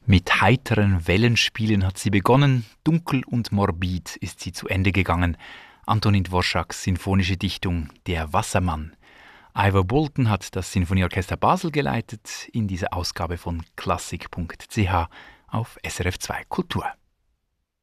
Mit heiteren Wellenspielen hat sie begonnen, dunkel und morbid ist sie zu Ende gegangen. Antonin Dvořáks sinfonische Dichtung Der Wassermann. Ivor Bolton hat das Sinfonieorchester Basel geleitet in dieser Ausgabe von klassik.ch auf SRF 2 Kultur.